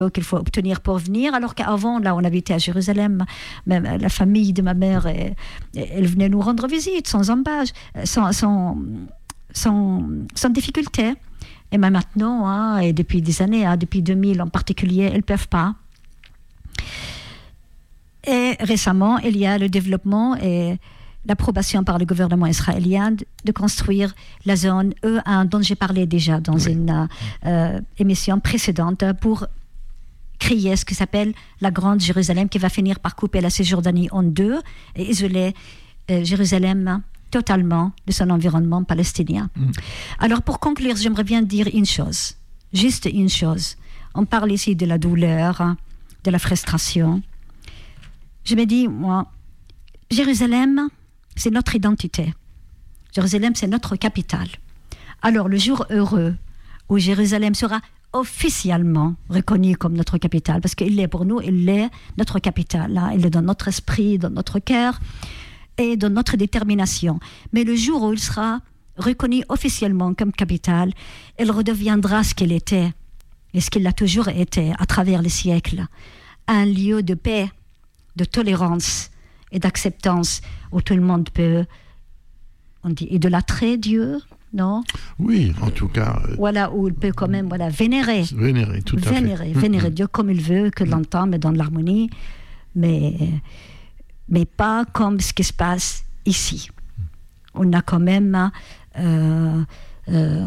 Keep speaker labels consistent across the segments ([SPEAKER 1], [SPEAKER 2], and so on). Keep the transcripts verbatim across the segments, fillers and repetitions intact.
[SPEAKER 1] qu'il faut obtenir pour venir, alors qu'avant, là, on habitait à Jérusalem, même la famille de ma mère, elle, elle venait nous rendre visite, sans embâche, sans, sans, sans, sans difficulté. Et même maintenant, hein, et depuis des années, hein, depuis deux mille en particulier, elles ne peuvent pas. Et récemment, il y a le développement et l'approbation par le gouvernement israélien de construire la zone E un dont j'ai parlé déjà dans oui. une euh, émission précédente pour créer ce qui s'appelle la Grande Jérusalem, qui va finir par couper la Cisjordanie en deux et isoler euh, Jérusalem totalement de son environnement palestinien. Mm. Alors pour conclure, j'aimerais bien dire une chose, juste une chose. On parle ici de la douleur, de la frustration. Je me dis, moi, Jérusalem, c'est notre identité. Jérusalem, c'est notre capitale. Alors le jour heureux où Jérusalem sera officiellement reconnu comme notre capitale, parce qu'il l'est pour nous, il est notre capitale, hein. Il est dans notre esprit, dans notre cœur et dans notre détermination. Mais le jour où il sera reconnu officiellement comme capitale, il redeviendra ce qu'il était et ce qu'il a toujours été à travers les siècles, un lieu de paix, de tolérance et d'acceptance où tout le monde peut, on dit, idolâtrer Dieu. Non ?
[SPEAKER 2] Oui, en tout cas. Euh,
[SPEAKER 1] voilà, où il peut quand même voilà, vénérer.
[SPEAKER 2] Vénérer, tout à
[SPEAKER 1] vénérer,
[SPEAKER 2] fait.
[SPEAKER 1] Vénérer
[SPEAKER 2] mmh.
[SPEAKER 1] Dieu comme il veut, que l'entend, mais dans l'harmonie, mais, mais pas comme ce qui se passe ici. On a quand même euh, euh,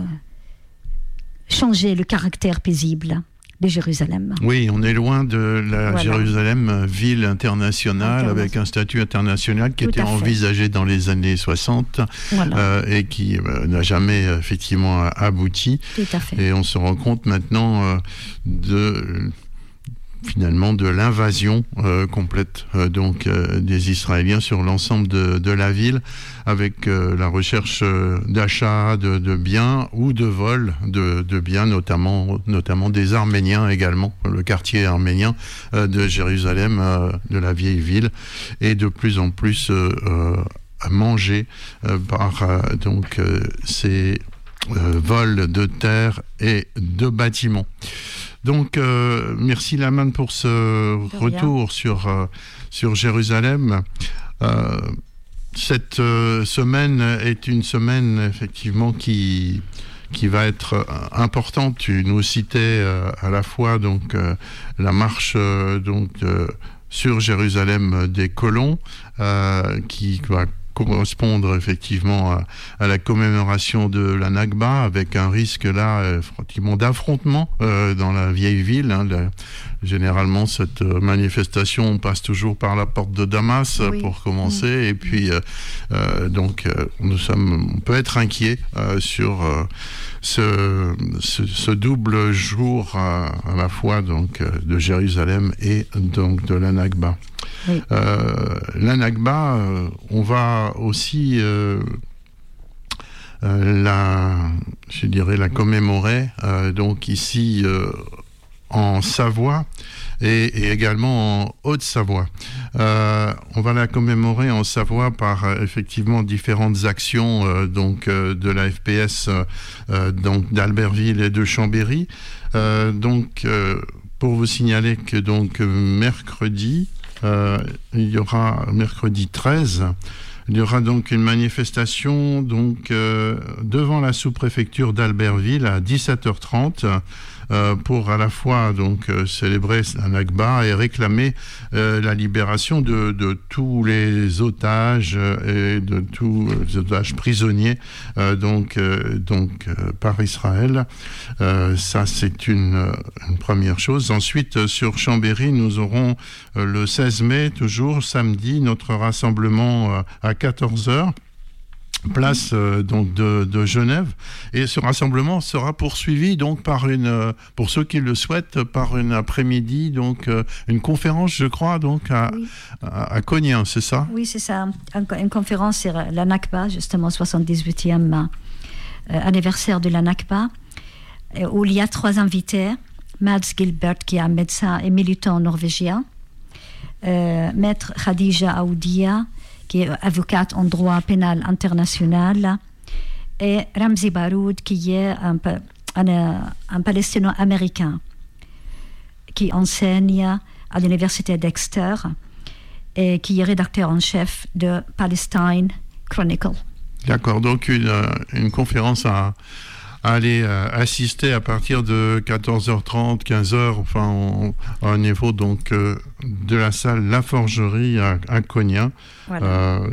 [SPEAKER 1] changé le caractère paisible de Jérusalem.
[SPEAKER 2] Oui, on est loin de la
[SPEAKER 1] voilà.
[SPEAKER 2] Jérusalem, ville internationale, avec un statut international qui
[SPEAKER 1] Tout
[SPEAKER 2] était envisagé dans les années soixante voilà. euh, et qui euh, n'a jamais effectivement abouti.
[SPEAKER 1] Tout à fait.
[SPEAKER 2] Et on se rend compte maintenant euh, de... finalement de l'invasion euh, complète euh, donc euh, des Israéliens sur l'ensemble de, de la ville, avec euh, la recherche euh, d'achat de, de biens ou de vol de, de biens, notamment notamment des Arméniens également, le quartier arménien euh, de Jérusalem, euh, de la vieille ville, est de plus en plus euh, euh, mangé euh, par euh, donc euh, ces euh, vols de terre et de bâtiments. Donc, euh, merci Laman pour ce retour sur, euh, sur Jérusalem. Euh, cette euh, semaine est une semaine, effectivement, qui, qui va être importante. Tu nous citais euh, à la fois donc, euh, la marche euh, donc, euh, sur Jérusalem des colons, euh, qui va correspondre effectivement à, à la commémoration de la Nakba, avec un risque là effectivement d'affrontement euh, dans la vieille ville. Hein, la, généralement cette manifestation passe toujours par la porte de Damas oui. pour commencer, mmh. et puis euh, euh, donc euh, nous sommes, on peut être inquiet euh, sur euh, ce, ce, ce double jour euh, à la fois donc euh, de Jérusalem et donc de la Nakba. Oui. Euh, la Nakba, euh, on va aussi euh, euh, la, je dirais la commémorer euh, donc ici euh, en Savoie et, et également en Haute-Savoie. Euh, on va la commémorer en Savoie par euh, effectivement différentes actions euh, donc euh, de la F P S euh, donc d'Albertville et de Chambéry. Euh, donc euh, pour vous signaler que donc mercredi Euh, il y aura mercredi treize, il y aura donc une manifestation donc, euh, devant la sous-préfecture d'Albertville à dix-sept heures trente euh, pour à la fois donc, euh, célébrer la Nakba et réclamer euh, la libération de, de tous les otages et de tous les otages prisonniers euh, donc, euh, donc, euh, par Israël. Euh, ça, c'est une, une première chose. Ensuite, euh, sur Chambéry, nous aurons euh, le seize mai, toujours samedi, notre rassemblement euh, à quatorze heures. Place euh, donc de, de Genève, et ce rassemblement sera poursuivi donc par une, euh, pour ceux qui le souhaitent, par une après-midi donc euh, une conférence, je crois, donc à, oui. à, à Cognin, c'est ça ?
[SPEAKER 1] Oui, c'est ça. Une, une conférence sur la Nakba, justement soixante-dix-huitième euh, anniversaire de la Nakba, euh, où il y a trois invités. Mads Gilbert, qui est un médecin et militant norvégien, euh, maître Khadija Aoudia, qui est avocate en droit pénal international, et Ramzi Baroud, qui est un, un, un palestino-américain, qui enseigne à l'université d'Exeter et qui est rédacteur en chef de Palestine Chronicle.
[SPEAKER 2] D'accord, donc une, une conférence à, à aller euh, assister à partir de quatorze heures trente, quinze heures, enfin au, au niveau donc euh, de la salle La Forgerie à, à Konya.
[SPEAKER 1] Voilà.
[SPEAKER 2] Euh,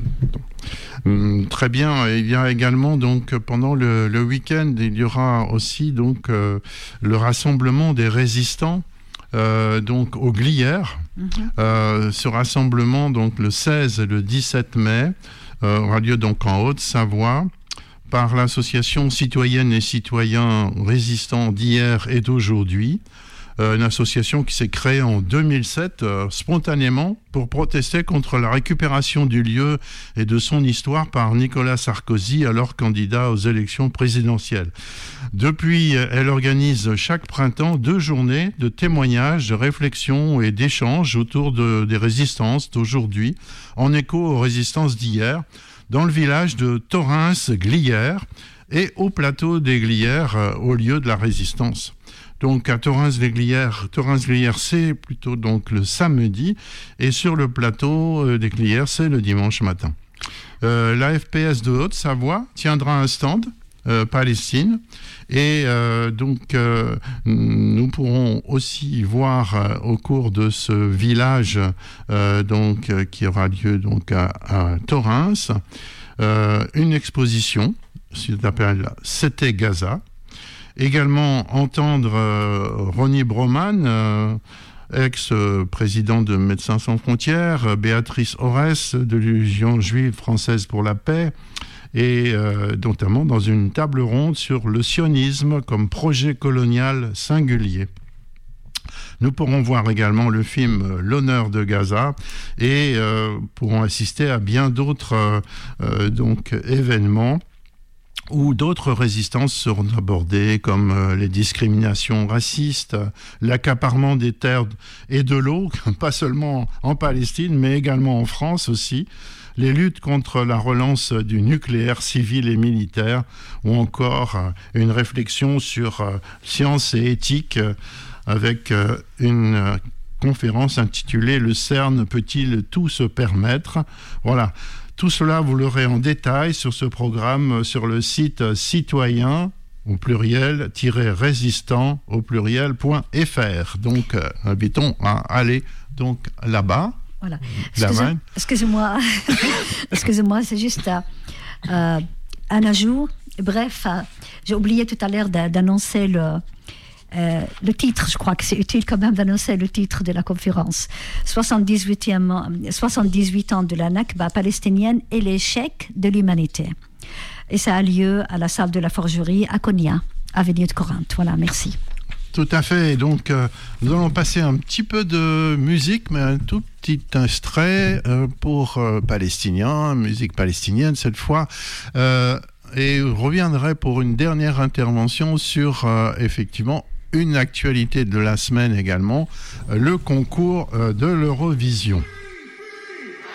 [SPEAKER 2] donc, très bien. Il y a également donc pendant le, le week-end, il y aura aussi donc euh, le rassemblement des résistants. Euh, donc au Glières. Mm-hmm. Euh, ce rassemblement donc le seize et le dix-sept mai euh, aura lieu donc en Haute-Savoie par l'association citoyenne et citoyens résistants d'hier et d'aujourd'hui. Euh, une association qui s'est créée en deux mille sept euh, spontanément pour protester contre la récupération du lieu et de son histoire par Nicolas Sarkozy, alors candidat aux élections présidentielles. Depuis, elle organise chaque printemps deux journées de témoignages, de réflexions et d'échanges autour de, des résistances d'aujourd'hui, en écho aux résistances d'hier, dans le village de Thorens-Glières et au plateau des Glières, euh, au lieu de la résistance. Donc à Thorens-les-Glières, Thorens-Glières, c'est plutôt donc le samedi, et sur le plateau euh, des Glières, c'est le dimanche matin. Euh, L'A F P S de Haute-Savoie tiendra un stand euh, Palestine, et euh, donc euh, nous pourrons aussi voir euh, au cours de ce village euh, donc euh, qui aura lieu donc à, à Thorens euh, une exposition qui s'appelle C'était Gaza. Également entendre euh, Ronnie Broman, euh, ex-président de Médecins sans frontières, euh, Béatrice Orès de l'Union juive française pour la paix, et euh, notamment dans une table ronde sur le sionisme comme projet colonial singulier. Nous pourrons voir également le film L'honneur de Gaza et euh, pourrons assister à bien d'autres euh, euh, donc, événements où d'autres résistances seront abordées, comme euh, les discriminations racistes, l'accaparement des terres et de l'eau, pas seulement en Palestine, mais également en France aussi, les luttes contre la relance du nucléaire civil et militaire, ou encore euh, une réflexion sur euh, science et éthique, euh, avec euh, une euh, conférence intitulée « Le CERN peut-il tout se permettre ?» Voilà. Tout cela, vous l'aurez en détail sur ce programme sur le site citoyen, au pluriel, résistant, au pluriel, point F R. Donc, euh, invitons à aller donc, là-bas.
[SPEAKER 1] Voilà. Excusez, excusez-moi, excusez-moi, c'est juste euh, un ajout. Bref, euh, j'ai oublié tout à l'heure d'annoncer le... Euh, le titre, je crois que c'est utile quand même d'annoncer le titre de la conférence. soixante-dix-huitième, soixante-dix-huit ans de la Nakba palestinienne et l'échec de l'humanité. Et ça a lieu à la salle de la Forgerie à Konya, avenue de Corinthe. Voilà, merci.
[SPEAKER 2] Tout à fait. Donc, euh, nous allons passer un petit peu de musique, mais un tout petit extrait euh, pour euh, Palestiniens, musique palestinienne cette fois. Euh, et je reviendrai pour une dernière intervention sur, euh, effectivement, une actualité de la semaine également, le concours de l'Eurovision.